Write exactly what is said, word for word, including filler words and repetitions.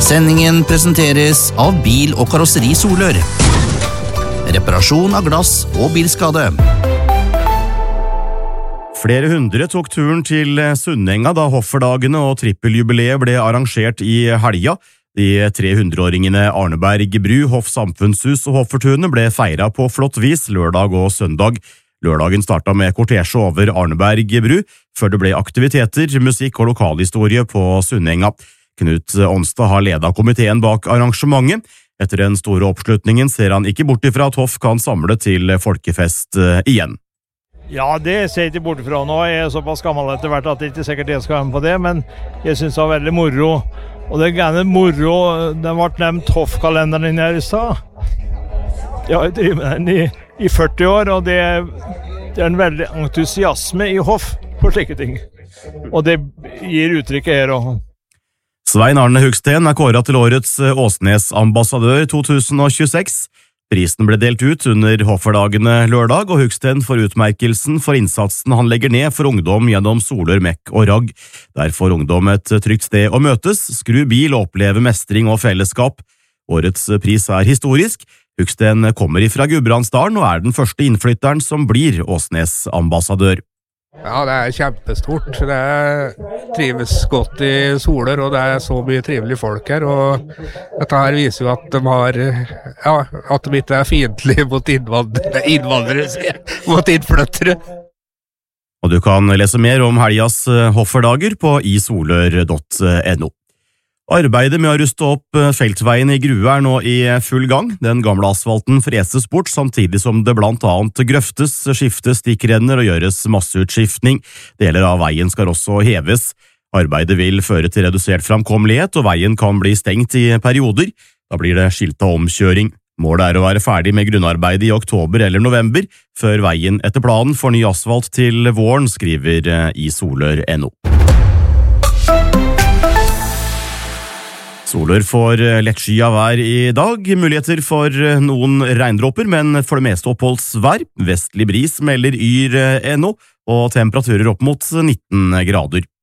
Sendingen presenteres av Bil- og Karosseri Solør. Reparasjon av glass og bilskade. Flere hundre tok turen til Sunnenga da Hofferdagene og trippeljubileet ble arrangert i helga. De trehundreåringene Arneberg Bru, Hoff Samfunnshus og Hoffertunet ble feiret på flott vis lørdag og søndag. Lørdagen startet med kortesje over Arneberg Bru, før det ble aktiviteter, musikk og lokalhistorie på Sunnenga. Knut Onstad har ledet komiteen bak arrangementet. Etter den store oppslutningen ser han ikke bort ifra at Hoff kan samle til folkefest igjen. Ja, det ser jeg ikke bort fra nå. Jeg er såpass gammel etter hvert at det ikke sikkert jeg skal være med på det, men jeg synes det var veldig moro. Og det er gjerne moro, den ble nevnt Hoff-kalenderen din her i stad. Jeg har drivet med den i, i førti år, og det, det er en veldig entusiasme i Hoff på slike ting. Og det gir uttrykket her også. Svein Arne Hugsten er kåret til årets Åsnes-ambassadør to tusen og tjueseks. Prisen ble delt ut under Hofferdagene lørdag, og Hugsten får utmerkelsen for innsatsen han legger ned for ungdom gjennom Solør, Mekk og Ragg. Der får ungdom et trygt sted å møtes, skru bil og oppleve mestring og fellesskap. Årets pris er historisk. Hugsten kommer ifra Gudbrandsdalen og er den første innflytteren som blir Åsnes-ambassadør. Ja, det er kjempestort. Det er, trives godt i Solør, og det er så mye trivelige folk her, og dette her viser jo at de har, ja, at de ikke er fiendtlige mot innvandrere, innvandrere, mot innflyttere. Og du kan lese mer om helgas Hofferdager på isolør punktum no. Arbeidet med å ruste opp feltveien i Grue er nå i full gang. Den gamle asfalten freses bort, samtidig som det blant annet grøftes, skiftes stikkrenner og gjøres masseutskiftning. Deler av veien skal også heves. Arbeidet vil føre til redusert framkommelighet, og veien kan bli stengt i perioder. Da blir det skiltet omkjøring. Målet er å være ferdig med grunnarbeidet i oktober eller november, før veien etter planen får ny asfalt til våren, skriver isolør punktum no. Solør får lettskyet vær i dag, muligheter for noen regndråper, men for det meste oppholdsvær. Vestlig bris melder yr punktum no, og temperaturer opp mot nitten grader.